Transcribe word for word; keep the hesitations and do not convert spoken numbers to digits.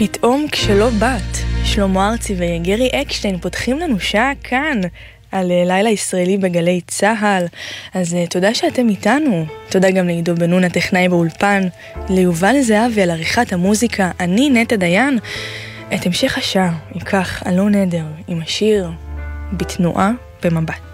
פתאום כשלא באת, שלמה ארצי וגרי אקשטיין פותחים לנו שעה כאן על לילה ישראלי בגלי צהל. אז תודה שאתם איתנו, תודה גם לעידו בנון הטכנאי באולפן, ליובל זהבי על עריכת המוזיקה, אני נטע דיין. את המשך השעה ייקח אלון נדר עם השיר בתנועה במבט.